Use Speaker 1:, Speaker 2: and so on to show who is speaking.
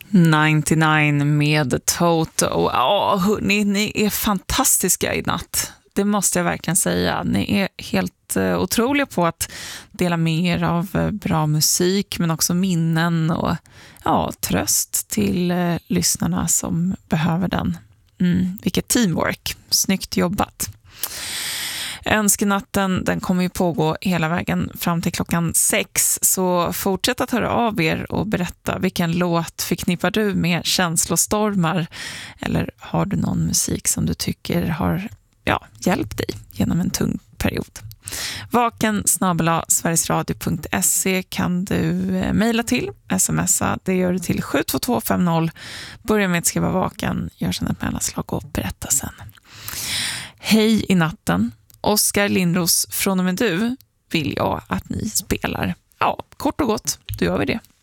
Speaker 1: 99 med Toto. Ja, hörni, ni är fantastiska i natt. Det måste jag verkligen säga. Ni är helt otroliga på att dela med er av bra musik, men också minnen och tröst till lyssnarna som behöver den. Vilket teamwork. Snyggt jobbat. Önskenatten, den kommer ju pågå hela vägen fram till 6:00, så fortsätt att höra av er och berätta vilken låt förknippar du med känslostormar, eller har du någon musik som du tycker har hjälpt dig genom en tung period. vaken@sverigesradio.se kan du mejla till, smsa, det gör du till 72250. Börja med att skriva vaken, gör sedan ett mellanslag och berätta sen. Hej i natten. Oskar Lindros, från och med du vill jag att ni spelar. Ja, kort och gott, då gör vi det.